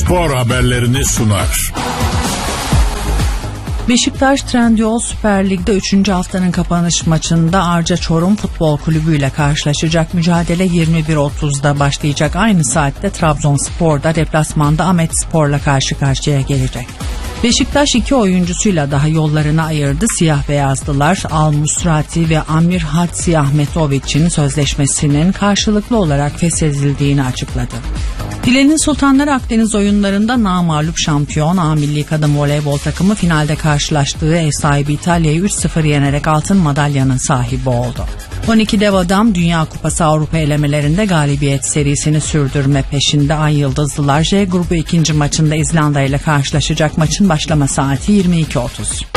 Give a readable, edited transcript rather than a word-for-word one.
spor haberlerini sunar. Beşiktaş Trendyol Süper Lig'de 3. haftanın kapanış maçında Arca Çorum Futbol Kulübü ile karşılaşacak. Mücadele 21.30'da başlayacak. Aynı saatte Trabzonspor'da deplasmanda Ahmetspor'la karşı karşıya gelecek. Beşiktaş 2 oyuncusuyla daha yollarını ayırdı. Siyah beyazlılar Al Musrati ve Amir Hadzi Ahmetovic'in sözleşmesinin karşılıklı olarak feshedildiğini açıkladı. Filenin Sultanları Akdeniz oyunlarında namağlup şampiyon A Milli Kadın Voleybol takımı finalde karşılaştığı ev sahibi İtalya'yı 3-0 yenerek altın madalyanın sahibi oldu. 12 dev adam Dünya Kupası Avrupa elemelerinde galibiyet serisini sürdürme peşinde. Ay Yıldızlılar J grubu 2. maçında İzlanda ile karşılaşacak. Maçın başlama saati 22.30.